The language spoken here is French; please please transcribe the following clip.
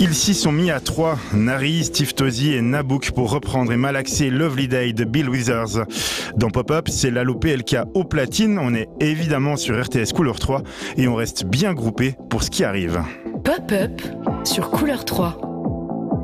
Ils s'y sont mis à trois, Nari, Steve Tosi et Nabouk, pour reprendre et malaxer Lovely Day de Bill Withers. Dans Pop-Up, c'est Lalo PLK au platine, on est évidemment sur RTS Couleur 3 et on reste bien groupé pour ce qui arrive. Pop-Up sur Couleur 3.